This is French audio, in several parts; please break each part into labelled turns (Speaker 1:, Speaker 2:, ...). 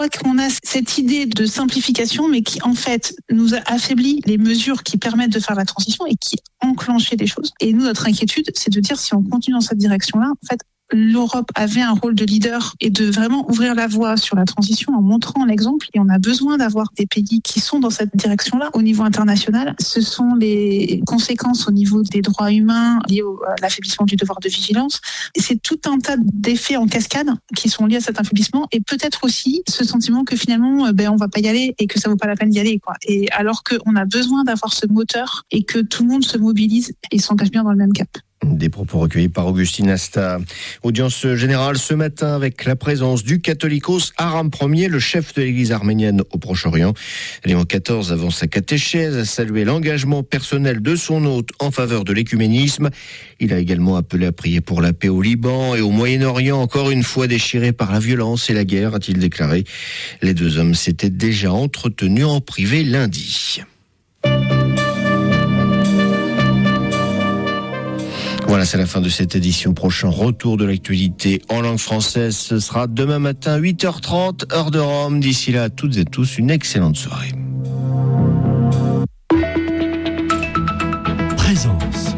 Speaker 1: qu'on a cette idée de simplification, mais qui en fait nous a affaibli les mesures qui permettent de faire la transition et qui enclenchaient des choses. Et nous, notre inquiétude, c'est de dire si on continue dans cette direction-là, en fait, l'Europe avait un rôle de leader et de vraiment ouvrir la voie sur la transition en montrant l'exemple. Et on a besoin d'avoir des pays qui sont dans cette direction-là au niveau international. Ce sont les conséquences au niveau des droits humains liées à l'affaiblissement du devoir de vigilance. Et c'est tout un tas d'effets en cascade qui sont liés à cet affaiblissement et peut-être aussi ce sentiment que finalement, on va pas y aller et que ça vaut pas la peine d'y aller, quoi. Et alors qu'on a besoin d'avoir ce moteur et que tout le monde se mobilise et s'engage bien dans le même cap.
Speaker 2: Des propos recueillis par Augustine Asta. Audience générale ce matin avec la présence du catholicos Aram Ier, le chef de l'église arménienne au Proche-Orient. Léon XIV, avant sa catéchèse, a salué l'engagement personnel de son hôte en faveur de l'écuménisme. Il a également appelé à prier pour la paix au Liban et au Moyen-Orient, encore une fois déchiré par la violence et la guerre, a-t-il déclaré. Les deux hommes s'étaient déjà entretenus en privé lundi. Voilà, c'est la fin de cette édition. Prochain retour de l'actualité en langue française, ce sera demain matin 8h30, heure de Rome. D'ici là, à toutes et tous, une excellente soirée.
Speaker 3: Présence.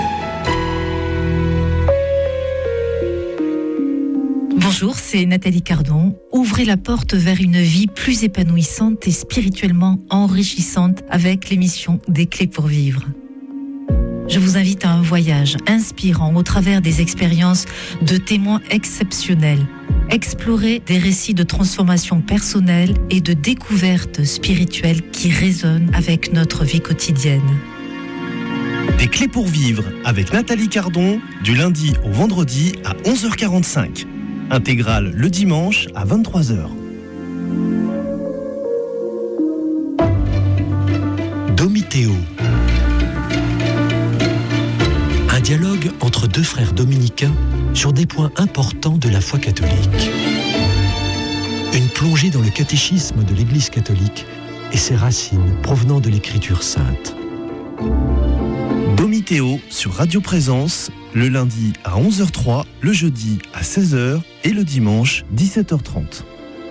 Speaker 4: Bonjour, c'est Nathalie Cardon. Ouvrez la porte vers une vie plus épanouissante et spirituellement enrichissante avec l'émission Des Clés pour Vivre. Je vous invite à un voyage inspirant au travers des expériences de témoins exceptionnels. Explorer des récits de transformation personnelle et de découverte spirituelle qui résonnent avec notre vie quotidienne.
Speaker 3: Des Clés pour Vivre avec Nathalie Cardon, du lundi au vendredi à 11h45. Intégrale le dimanche à 23h. Domitéo. Un dialogue entre deux frères dominicains sur des points importants de la foi catholique. Une plongée dans le catéchisme de l'Église catholique et ses racines provenant de l'Écriture sainte. Domitéo sur Radio Présence, le lundi à 11h03, le jeudi à 16h et le dimanche 17h30.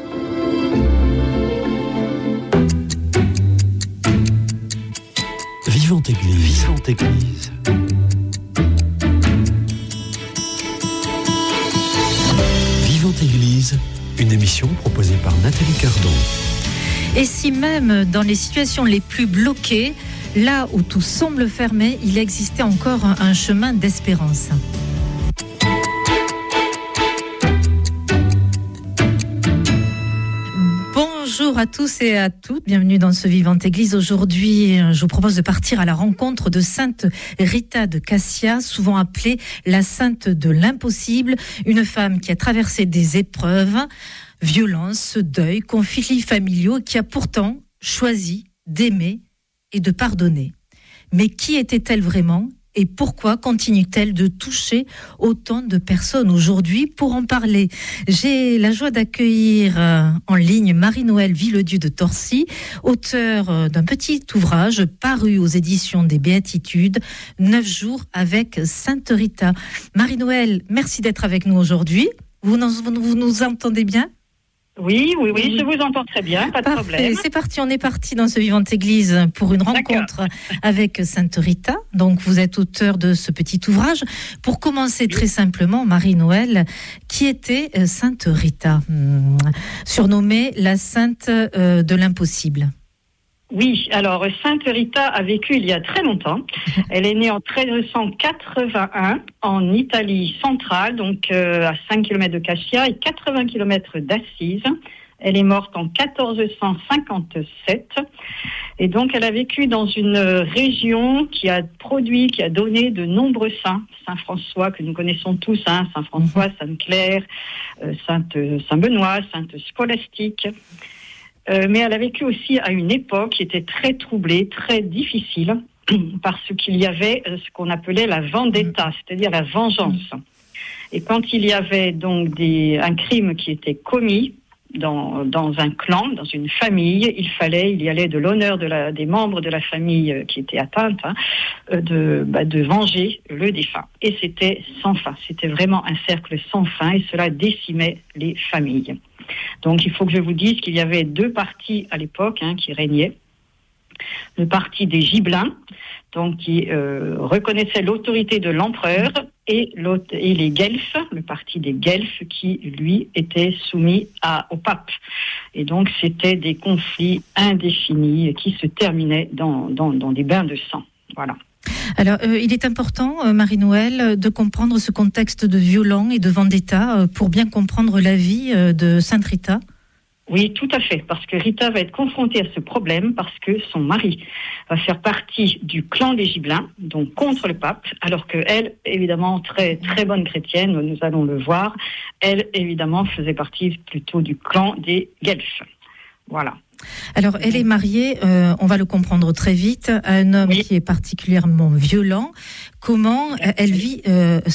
Speaker 3: Vivante Église. Vivante Église. Vivante Église, une émission proposée par Nathalie Cardon.
Speaker 4: Et si même dans les situations les plus bloquées, là où tout semble fermé, il existait encore un chemin d'espérance. Bonjour à tous et à toutes, bienvenue dans ce Vivante Église. Aujourd'hui, je vous propose de partir à la rencontre de Sainte Rita de Cassia, souvent appelée la Sainte de l'impossible, une femme qui a traversé des épreuves, violences, deuil, conflits familiaux, qui a pourtant choisi d'aimer et de pardonner. Mais qui était-elle vraiment ? Et pourquoi continue-t-elle de toucher autant de personnes aujourd'hui ? Pour en parler, j'ai la joie d'accueillir en ligne Marie-Noëlle Villedieu de Torcy, auteure d'un petit ouvrage paru aux éditions des Béatitudes, 9 jours avec Sainte Rita. Marie-Noëlle, merci d'être avec nous aujourd'hui. Vous nous entendez bien ?
Speaker 5: Oui, je vous entends très bien, pas de problème.
Speaker 4: C'est parti, on est parti dans ce Vivante Église pour une rencontre avec Sainte Rita. Donc, vous êtes auteur de ce petit ouvrage. Pour commencer très simplement, Marie-Noëlle, qui était Sainte Rita, surnommée la Sainte de l'impossible?
Speaker 5: Oui, alors Sainte Rita a vécu il y a très longtemps. Elle est née en 1381 en Italie centrale, donc à 5 km de Cassia et 80 km d'Assise. Elle est morte en 1457 et donc elle a vécu dans une région qui a donné de nombreux saints. Saint François que nous connaissons tous, Saint François, Sainte Claire, Saint Benoît, Sainte Scolastique. Mais elle a vécu aussi à une époque qui était très troublée, très difficile, parce qu'il y avait ce qu'on appelait la vendetta, c'est-à-dire la vengeance. Et quand il y avait donc un crime qui était commis dans un clan, dans une famille, il y allait de l'honneur des membres de la famille qui étaient atteintes, de venger le défunt. Et c'était sans fin, c'était vraiment un cercle sans fin, et cela décimait les familles. Donc il faut que je vous dise qu'il y avait deux partis à l'époque qui régnaient. Le parti des Gibelins, donc qui reconnaissait l'autorité de l'empereur, et les Guelfes, le parti des Guelfes, qui lui était soumis au pape. Et donc c'était des conflits indéfinis qui se terminaient dans des bains de sang. Voilà.
Speaker 4: Alors, il est important, Marie-Noëlle, de comprendre ce contexte de violence et de vendetta pour bien comprendre la vie de Sainte Rita.
Speaker 5: Oui, tout à fait, parce que Rita va être confrontée à ce problème parce que son mari va faire partie du clan des Gibelins, donc contre le pape, alors qu'elle, évidemment, très, très bonne chrétienne, nous allons le voir, elle, évidemment, faisait partie plutôt du clan des Guelfes. Voilà.
Speaker 4: Alors, elle est mariée, on va le comprendre très vite, à un homme qui est particulièrement violent. Comment elle vit cela ?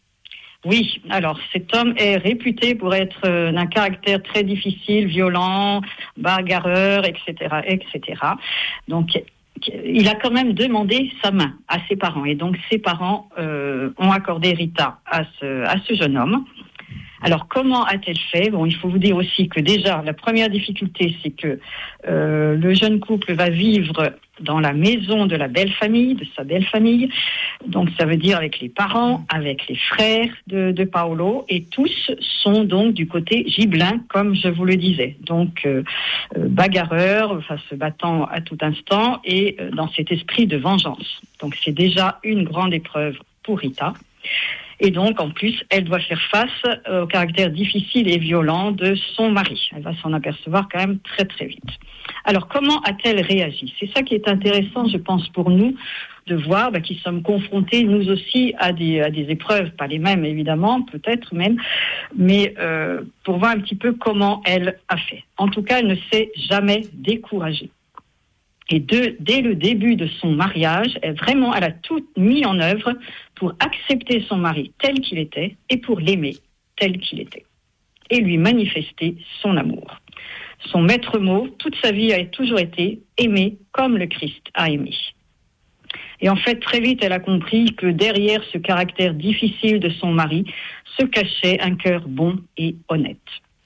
Speaker 5: Oui, alors cet homme est réputé pour être d'un caractère très difficile, violent, bagarreur, etc., etc. Donc, il a quand même demandé sa main à ses parents. Et donc, ses parents ont accordé Rita à ce jeune homme. Alors, comment a-t-elle fait ? Bon, il faut vous dire aussi que déjà, la première difficulté, c'est que le jeune couple va vivre dans la maison de la belle famille, de sa belle famille. Donc, ça veut dire avec les parents, avec les frères de Paolo, et tous sont donc du côté gibelin, comme je vous le disais. Donc, bagarreurs, se battant à tout instant, et dans cet esprit de vengeance. Donc, c'est déjà une grande épreuve pour Rita. Et donc, en plus, elle doit faire face au caractère difficile et violent de son mari. Elle va s'en apercevoir quand même très, très vite. Alors, comment a-t-elle réagi ? C'est ça qui est intéressant, je pense, pour nous, de voir qui sommes confrontés, nous aussi, à des épreuves, pas les mêmes, évidemment, peut-être même, mais pour voir un petit peu comment elle a fait. En tout cas, elle ne s'est jamais découragée. Et dès le début de son mariage, elle a tout mis en œuvre pour accepter son mari tel qu'il était et pour l'aimer tel qu'il était. Et lui manifester son amour. Son maître mot, toute sa vie a toujours été aimer comme le Christ a aimé. Et en fait, très vite, elle a compris que derrière ce caractère difficile de son mari se cachait un cœur bon et honnête.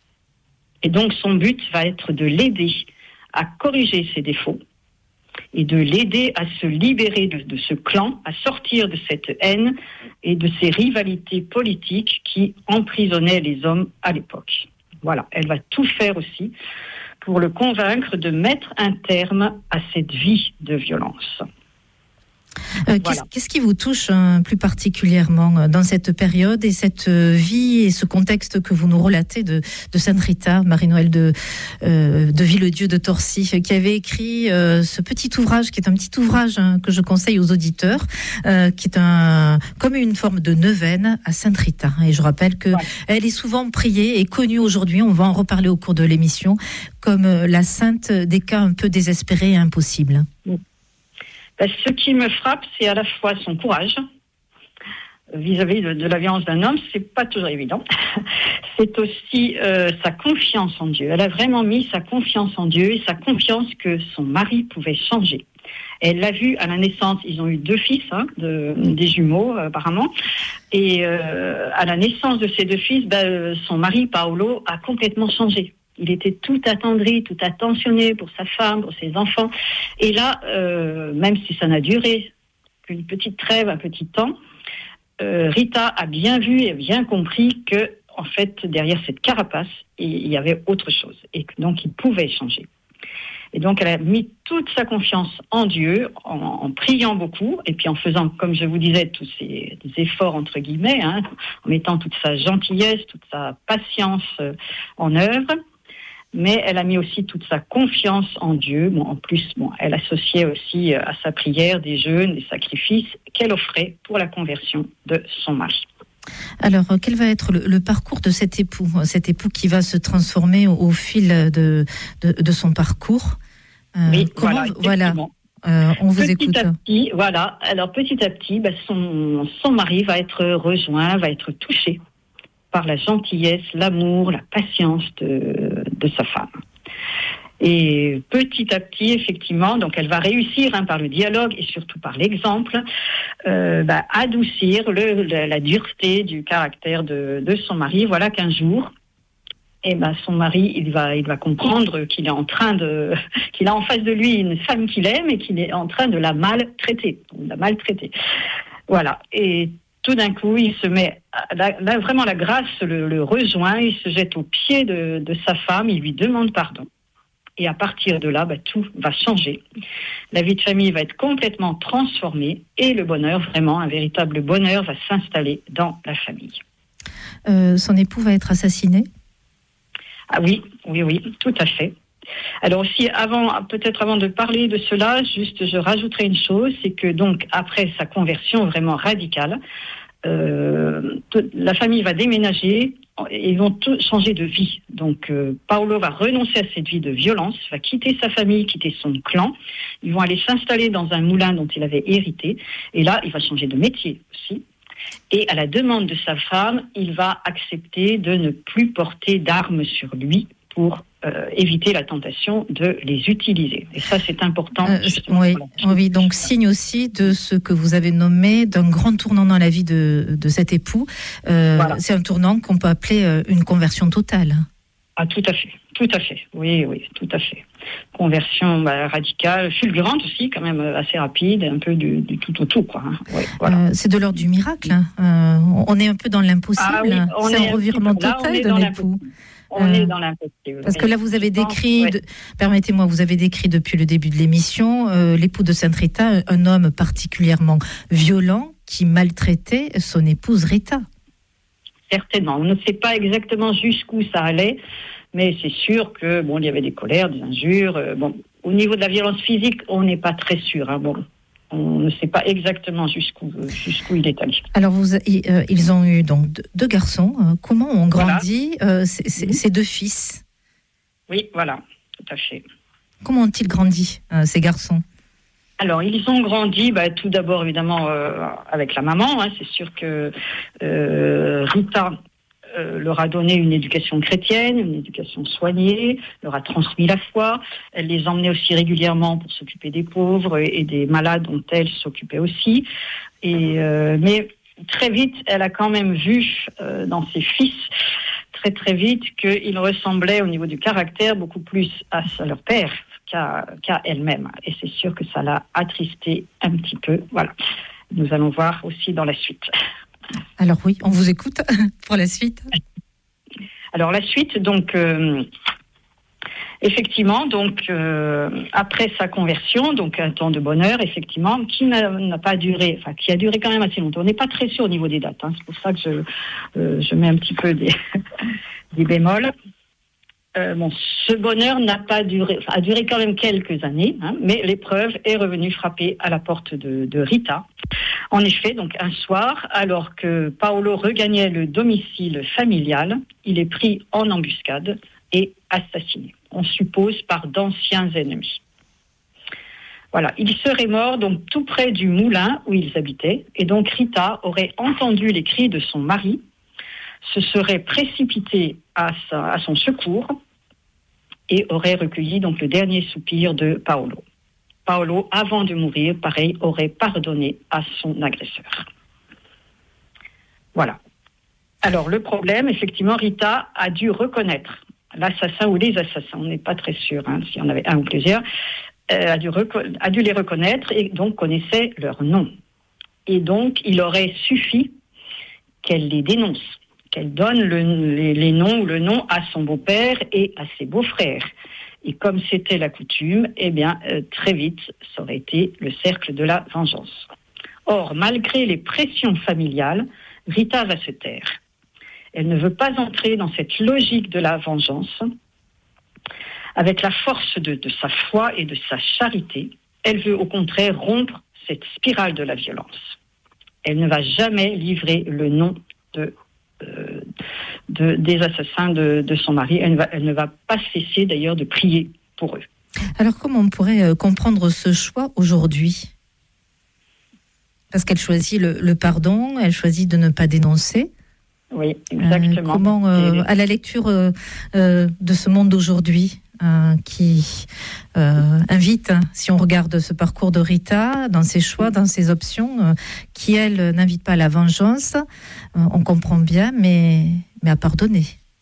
Speaker 5: Et donc, son but va être de l'aider à corriger ses défauts et de l'aider à se libérer de ce clan, à sortir de cette haine et de ces rivalités politiques qui emprisonnaient les hommes à l'époque. Voilà, elle va tout faire aussi pour le convaincre de mettre un terme à cette vie de violence.
Speaker 4: Voilà. Qu'est-ce qui vous touche plus particulièrement dans cette période et cette vie et ce contexte que vous nous relatez de Sainte Rita, Marie-Noëlle de Villedieu de Torcy, qui avait écrit ce petit ouvrage, qui est un petit ouvrage que je conseille aux auditeurs, qui est comme une forme de neuvaine à Sainte Rita. Et je rappelle que elle est souvent priée et connue aujourd'hui, on va en reparler au cours de l'émission, comme la sainte des cas un peu désespérés et impossibles.
Speaker 5: Ce qui me frappe, c'est à la fois son courage vis-à-vis de la violence d'un homme, c'est pas toujours évident. C'est aussi sa confiance en Dieu. Elle a vraiment mis sa confiance en Dieu et sa confiance que son mari pouvait changer. Elle l'a vu à la naissance, ils ont eu 2 fils, des jumeaux apparemment, et à la naissance de ces 2 fils, son mari Paolo a complètement changé. Il était tout attendri, tout attentionné pour sa femme, pour ses enfants. Et là, même si ça n'a duré qu'une petite trêve, un petit temps, Rita a bien vu et bien compris que, en fait, derrière cette carapace, il y avait autre chose. Et que, donc, il pouvait changer. Et donc, elle a mis toute sa confiance en Dieu, en priant beaucoup, et puis en faisant, comme je vous disais, tous ces efforts, entre guillemets, en mettant toute sa gentillesse, toute sa patience en œuvre. Mais elle a mis aussi toute sa confiance en Dieu. En plus, elle associait aussi à sa prière des jeûnes, des sacrifices qu'elle offrait pour la conversion de son mari.
Speaker 4: Alors, quel va être le parcours de cet époux qui va se transformer au fil de son parcours
Speaker 5: Oui,
Speaker 4: voilà. On vous écoute.
Speaker 5: Petit à petit, son mari va être rejoint, va être touché par la gentillesse, l'amour, la patience de sa femme. Et petit à petit, effectivement, donc elle va réussir par le dialogue et surtout par l'exemple, adoucir la dureté du caractère de son mari. Voilà qu'un jour, et ben son mari, il va comprendre qu'il a en face de lui une femme qu'il aime et qu'il est en train de la maltraiter. Voilà. Et tout d'un coup, il se met, là, vraiment la grâce le rejoint, il se jette aux pieds de sa femme, il lui demande pardon. Et à partir de là, tout va changer. La vie de famille va être complètement transformée et le bonheur, vraiment un véritable bonheur, va s'installer dans la famille.
Speaker 4: Son époux va être assassiné ?
Speaker 5: Ah oui, tout à fait. Alors aussi, peut-être avant de parler de cela, juste je rajouterai une chose, c'est que donc après sa conversion vraiment radicale, la famille va déménager et ils vont tout changer de vie. Donc Paolo va renoncer à cette vie de violence, va quitter sa famille, quitter son clan. Ils vont aller s'installer dans un moulin dont il avait hérité. Et là, il va changer de métier aussi. Et à la demande de sa femme, il va accepter de ne plus porter d'armes sur lui pour éviter la tentation de les utiliser. Et ça, c'est important.
Speaker 4: Oui, donc signe aussi de ce que vous avez nommé d'un grand tournant dans la vie de cet épout. Voilà. C'est un tournant qu'on peut appeler une conversion totale.
Speaker 5: Ah, tout à fait. Oui, tout à fait. Conversion radicale, fulgurante aussi, quand même assez rapide, un peu du tout au tout, quoi. Ouais, voilà.
Speaker 4: C'est de l'ordre du miracle. On est un peu dans l'impossible. Ah, oui, c'est un revirement total de l'époux.
Speaker 5: On est dans l'impossible.
Speaker 4: Parce que là, vous avez décrit, permettez-moi, vous avez décrit depuis le début de l'émission l'époux de Sainte Rita, un homme particulièrement violent qui maltraitait son épouse Rita.
Speaker 5: Certainement. On ne sait pas exactement jusqu'où ça allait, mais c'est sûr que il y avait des colères, des injures. Au niveau de la violence physique, on n'est pas très sûr. On ne sait pas exactement jusqu'où il est allé.
Speaker 4: Alors, ils ont eu donc deux garçons. Comment ont grandi ces deux fils ?
Speaker 5: Oui, voilà, tout à fait.
Speaker 4: Comment ont-ils grandi, ces garçons ?
Speaker 5: Alors, ils ont grandi, tout d'abord, évidemment, avec la maman. C'est sûr que Rita leur a donné une éducation chrétienne, une éducation soignée, leur a transmis la foi. Elle les emmenait aussi régulièrement pour s'occuper des pauvres et des malades dont elle s'occupait aussi. Mais très vite, elle a quand même vu dans ses fils, très très vite, qu'ils ressemblaient au niveau du caractère beaucoup plus à leur père qu'à elle-même. Et c'est sûr que ça l'a attristée un petit peu. Voilà. Nous allons voir aussi dans la suite.
Speaker 4: Alors oui, on vous écoute pour la suite.
Speaker 5: Alors la suite, donc, effectivement, après sa conversion, donc un temps de bonheur, effectivement, qui n'a pas duré, qui a duré quand même assez longtemps. On n'est pas très sûr au niveau des dates, c'est pour ça que je mets un petit peu des bémols. Ce bonheur n'a pas duré, a duré quand même quelques années, mais l'épreuve est revenue frapper à la porte de Rita. En effet, donc un soir, alors que Paolo regagnait le domicile familial, il est pris en embuscade et assassiné. On suppose par d'anciens ennemis. Voilà, il serait mort donc tout près du moulin où ils habitaient, et donc Rita aurait entendu les cris de son mari, se serait précipitée à son secours et aurait recueilli donc le dernier soupir de Paolo. Paolo, avant de mourir, pareil, aurait pardonné à son agresseur. Voilà. Alors, le problème, effectivement, Rita a dû reconnaître l'assassin ou les assassins. On n'est pas très sûr s'il y en avait un ou plusieurs. A dû les reconnaître et donc connaissait leur nom. Et donc, il aurait suffi qu'elle les dénonce, qu'elle donne les noms ou le nom à son beau-père et à ses beaux-frères. Et comme c'était la coutume, très vite, ça aurait été le cercle de la vengeance. Or, malgré les pressions familiales, Rita va se taire. Elle ne veut pas entrer dans cette logique de la vengeance. Avec la force de sa foi et de sa charité, elle veut au contraire rompre cette spirale de la violence. Elle ne va jamais livrer le nom des assassins de son mari. Elle ne va pas cesser d'ailleurs de prier pour eux.
Speaker 4: Alors comment on pourrait comprendre ce choix aujourd'hui ? Parce qu'elle choisit le pardon, elle choisit de ne pas dénoncer.
Speaker 5: Oui, exactement.
Speaker 4: Comment, à la lecture de ce monde d'aujourd'hui, qui invite, si on regarde ce parcours de Rita, dans ses choix, dans ses options, qui, elle, n'invite pas à la vengeance, on comprend bien, mais à pardonner.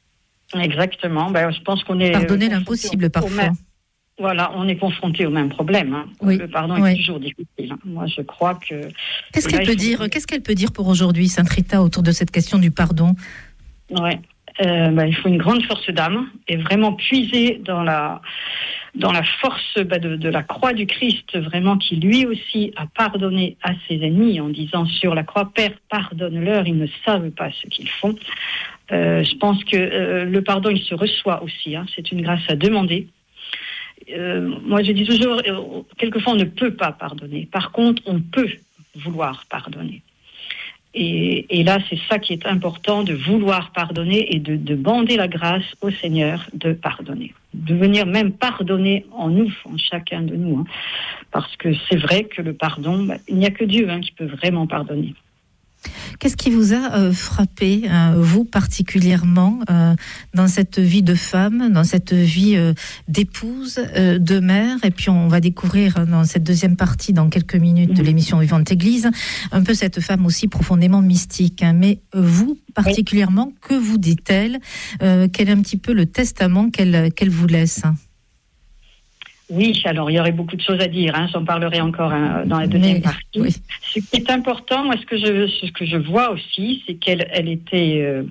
Speaker 5: Exactement. Je pense qu'on est...
Speaker 4: Pardonner l'impossible parfois.
Speaker 5: Voilà, on est confronté au même problème.
Speaker 4: Oui.
Speaker 5: Le pardon est toujours difficile. Moi, je crois que...
Speaker 4: Qu'est-ce qu'elle peut dire pour aujourd'hui, Sainte Rita, autour de cette question du pardon ?
Speaker 5: Ouais. Il faut une grande force d'âme et vraiment puiser dans la force de la croix du Christ, vraiment, qui lui aussi a pardonné à ses ennemis en disant sur la croix, Père, pardonne-leur, ils ne savent pas ce qu'ils font. Je pense que le pardon, il se reçoit aussi. C'est une grâce à demander. Moi, je dis toujours, quelquefois, on ne peut pas pardonner. Par contre, on peut vouloir pardonner. Et là, c'est ça qui est important, de vouloir pardonner et de demander la grâce au Seigneur de pardonner. De venir même pardonner en nous, en chacun de nous. Parce que c'est vrai que le pardon, il n'y a que Dieu qui peut vraiment pardonner.
Speaker 4: Qu'est-ce qui vous a frappé, vous particulièrement, dans cette vie de femme, dans cette vie d'épouse, de mère, et puis on va découvrir dans cette deuxième partie, dans quelques minutes de l'émission Vivante Église, un peu cette femme aussi profondément mystique. Mais vous, particulièrement, que vous dit-elle ? Quel est un petit peu le testament qu'elle vous laisse ?
Speaker 5: Oui, alors il y aurait beaucoup de choses à dire, j'en parlerai encore dans la deuxième partie.
Speaker 4: Oui.
Speaker 5: Ce qui est important, moi, ce que je vois aussi, c'est qu'elle était,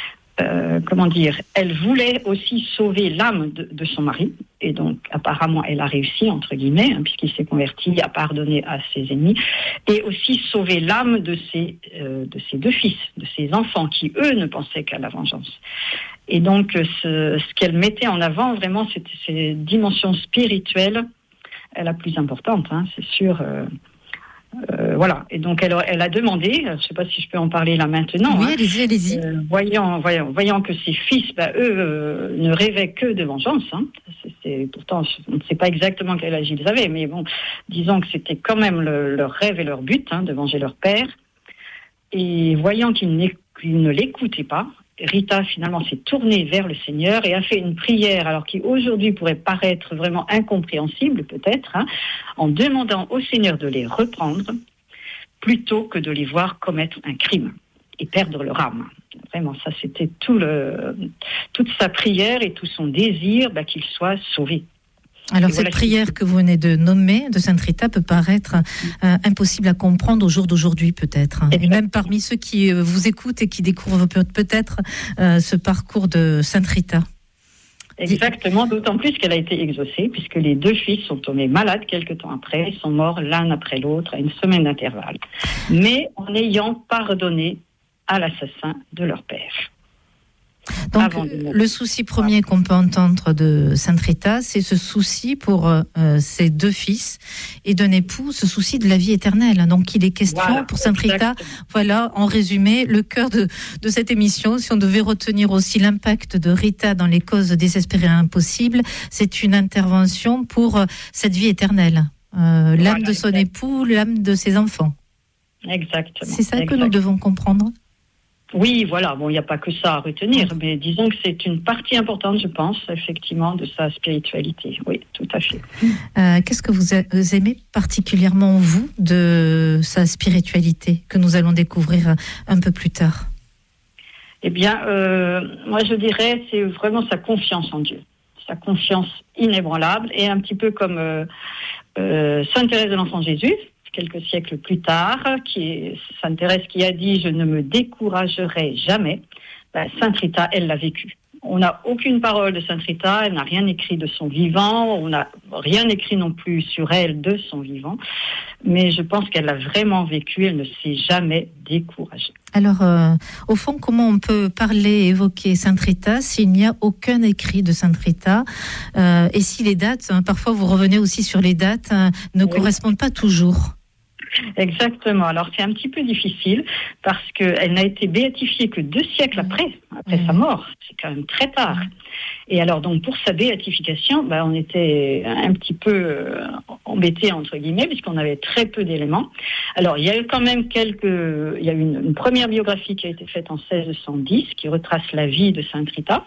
Speaker 5: elle voulait aussi sauver l'âme de son mari, et donc apparemment elle a réussi, entre guillemets, puisqu'il s'est converti, à pardonner à ses ennemis, et aussi sauver l'âme de ses deux fils, de ses enfants, qui eux ne pensaient qu'à la vengeance. Et donc, ce qu'elle mettait en avant, vraiment, c'était ces dimensions spirituelles, la plus importante, c'est sûr. Voilà. Et donc, elle a demandé, je ne sais pas si je peux en parler là maintenant.
Speaker 4: Oui, allez-y.
Speaker 5: Voyant que ses fils, eux, ne rêvaient que de vengeance. Pourtant, on ne sait pas exactement quel âge ils avaient, mais bon, disons que c'était quand même leur rêve et leur but, de venger leur père. Et voyant qu'ils ne l'écoutaient pas, Rita, finalement, s'est tournée vers le Seigneur et a fait une prière, alors qui aujourd'hui pourrait paraître vraiment incompréhensible, peut-être, en demandant au Seigneur de les reprendre, plutôt que de les voir commettre un crime et perdre leur âme. Vraiment, ça, c'était toute sa prière et tout son désir qu'ils soient sauvés.
Speaker 4: Alors, cette prière que vous venez de nommer, de Sainte Rita, peut paraître impossible à comprendre au jour d'aujourd'hui, peut-être. Et même parmi ceux qui vous écoutent et qui découvrent peut-être ce parcours de Sainte Rita.
Speaker 5: Exactement, d'autant plus qu'elle a été exaucée, puisque les deux fils sont tombés malades quelque temps après, ils sont morts l'un après l'autre à une semaine d'intervalle, mais en ayant pardonné à l'assassin de leur père.
Speaker 4: Donc, le souci premier qu'on peut entendre de Sainte Rita, c'est ce souci pour ses deux fils et d'un époux, ce souci de la vie éternelle. Donc, il est question pour Sainte Rita, voilà, en résumé, le cœur de cette émission. Si on devait retenir aussi l'impact de Rita dans les causes désespérées et impossibles, c'est une intervention pour cette vie éternelle. L'âme de son époux, l'âme de ses enfants.
Speaker 5: Exactement.
Speaker 4: C'est ça que nous devons comprendre.
Speaker 5: Oui, voilà. Bon, il n'y a pas que ça à retenir, mais disons que c'est une partie importante, je pense, effectivement, de sa spiritualité. Oui, tout à fait.
Speaker 4: Qu'est-ce que vous aimez particulièrement, vous, de sa spiritualité, que nous allons découvrir un peu plus tard ?
Speaker 5: Eh bien, moi, je dirais, c'est vraiment sa confiance en Dieu. Sa confiance inébranlable, et un petit peu comme Sainte Thérèse de l'Enfant Jésus, quelques siècles plus tard, Sainte Thérèse qui a dit « Je ne me découragerai jamais », Sainte Rita, elle l'a vécu. On n'a aucune parole de Sainte Rita, elle n'a rien écrit de son vivant, on n'a rien écrit non plus sur elle de son vivant, mais je pense qu'elle l'a vraiment vécu, elle ne s'est jamais découragée.
Speaker 4: Alors, au fond, comment on peut parler et évoquer Sainte Rita s'il n'y a aucun écrit de Sainte Rita et si les dates, parfois vous revenez aussi sur les dates, ne correspondent pas toujours?
Speaker 5: Exactement. Alors c'est un petit peu difficile parce qu'elle n'a été béatifiée que 2 siècles après sa mort. C'est quand même très tard. Et alors donc pour sa béatification, on était un petit peu embêtés entre guillemets puisqu'on avait très peu d'éléments. Alors il y a eu quand même une première biographie qui a été faite en 1610 qui retrace la vie de Sainte Rita.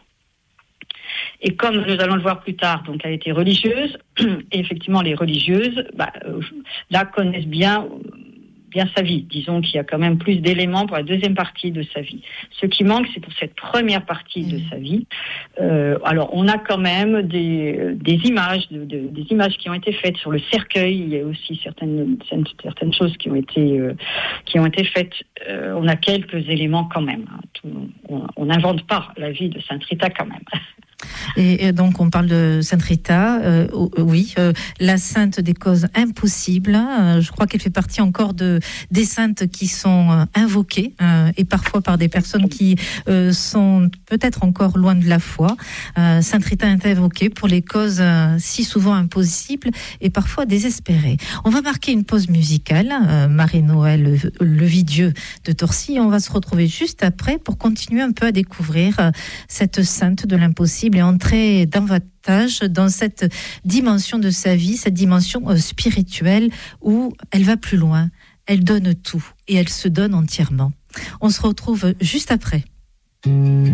Speaker 5: Et comme nous allons le voir plus tard, donc elle était religieuse, et effectivement les religieuses, là connaissent bien bien sa vie. Disons qu'il y a quand même plus d'éléments pour la deuxième partie de sa vie. Ce qui manque, c'est pour cette première partie de sa vie. Alors, on a quand même des images, des images qui ont été faites sur le cercueil. Il y a aussi certaines choses qui ont été faites. On a quelques éléments quand même. On n'invente pas la vie de Sainte Rita quand même.
Speaker 4: Et donc on parle de Sainte Rita, la sainte des causes impossibles. Je crois qu'elle fait partie encore des saintes qui sont invoquées et parfois par des personnes qui sont peut-être encore loin de la foi. Sainte Rita est invoquée pour les causes si souvent impossibles et parfois désespérées. On va marquer une pause musicale. Marie-Noël Levidieu de Torcy. On va se retrouver juste après pour continuer un peu à découvrir cette sainte de l'impossible et entrer davantage dans cette dimension de sa vie, cette dimension spirituelle où elle va plus loin, elle donne tout et elle se donne entièrement. On se retrouve juste après.